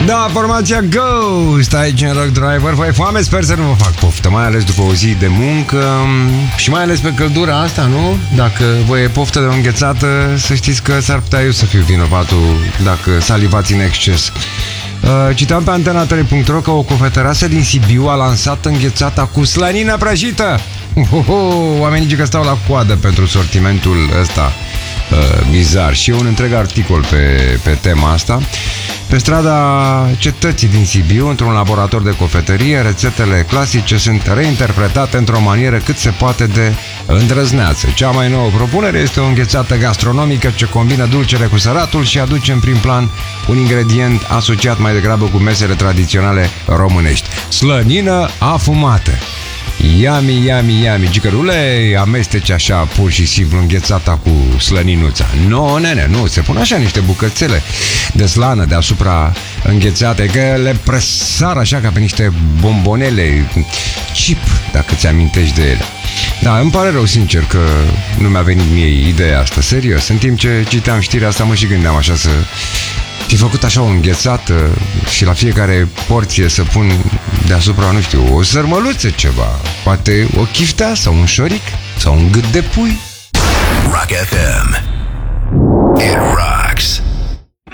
Da, formația Ghost aici în Rock Driver. Vă e foame? Sper să nu vă fac poftă, mai ales după o zi de muncă și mai ales pe căldura asta, nu? Dacă vă e poftă de o înghețată, să știți că s-ar putea eu să fiu vinovatul dacă salivați în exces. Citam pe antena3.ro că o cofetăreasă din Sibiu a lansat înghețata cu slănină prăjită. Oamenii zic că stau la coadă pentru sortimentul ăsta bizar. Și e un întreg articol pe tema asta. Pe strada cetății din Sibiu, într-un laborator de cofetărie, rețetele clasice sunt reinterpretate într-o manieră cât se poate de îndrăzneață. Cea mai nouă propunere este o înghețată gastronomică ce combină dulcele cu săratul și aduce în prim plan un ingredient asociat mai degrabă cu mesele tradiționale românești: slănină afumată. Yummy, yummy, yummy. Gicărule, amesteci așa pur și simplu înghețata cu slăninuța. Nu, nene, nu, se pun așa niște bucățele de slană deasupra înghețate, că le presar așa ca pe niște bombonele chip, dacă ți amintești de ele. Da, îmi pare rău sincer că nu mi-a venit mie ideea asta, serios. În timp ce citeam știrea asta mă și gândeam așa să fi făcut așa o înghețată și la fiecare porție să pun deasupra, nu știu, o sărmăluță ceva, poate o chiftea sau un șoric sau un gât de pui. Rock FM. It rocks.